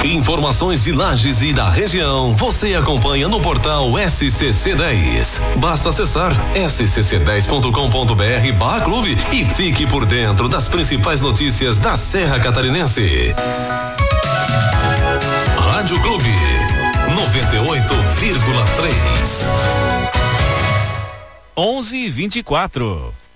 Informações de Lages e da região você acompanha no portal SCC10. Basta acessar scc10.com.br/clube e fique por dentro das principais notícias da Serra Catarinense. Rádio Clube 98,3. 11:24.